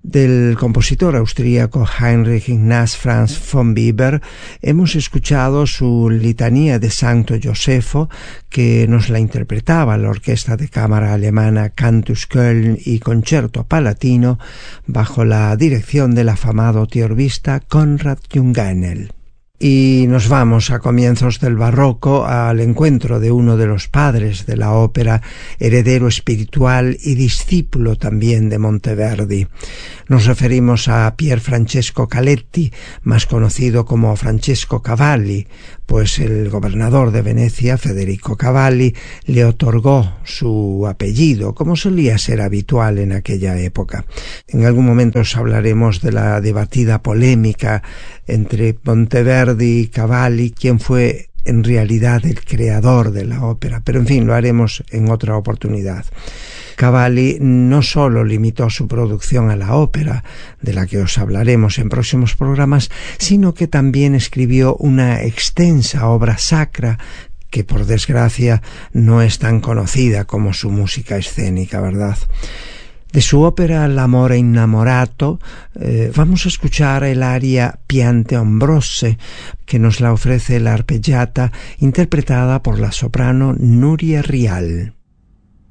Del compositor austríaco Heinrich Ignaz Franz von Bieber hemos escuchado su Litanía de Santo Josefo, que nos la interpretaba la orquesta de cámara alemana Cantus Köln y Concerto Palatino bajo la dirección del afamado tiorbista Konrad Junganel. Y nos vamos a comienzos del barroco al encuentro de uno de los padres de la ópera, heredero espiritual y discípulo también de Monteverdi. Nos referimos a Pier Francesco Caletti, más conocido como Francesco Cavalli, pues el gobernador de Venecia, Federico Cavalli, le otorgó su apellido, como solía ser habitual en aquella época. En algún momento os hablaremos de la debatida polémica entre Monteverdi y Cavalli, quien fue en realidad el creador de la ópera, pero en fin, lo haremos en otra oportunidad. Cavalli no solo limitó su producción a la ópera, de la que os hablaremos en próximos programas, sino que también escribió una extensa obra sacra que por desgracia no es tan conocida como su música escénica, ¿verdad? De su ópera L'amore innamorato vamos a escuchar el aria Piante ombrose, que nos la ofrece la arpeggiata interpretada por la soprano Nuria Rial.